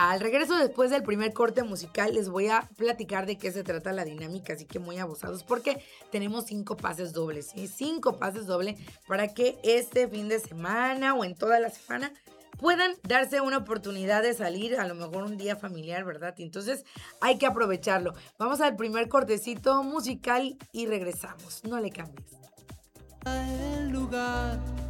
Al regreso, después del primer corte musical, les voy a platicar de qué se trata la dinámica, así que muy abusados, porque tenemos 5 pases dobles, ¿sí? 5 pases dobles para que este fin de semana o en toda la semana puedan darse una oportunidad de salir, a lo mejor un día familiar, ¿verdad? Y entonces hay que aprovecharlo. Vamos al primer cortecito musical y regresamos. No le cambies. El lugar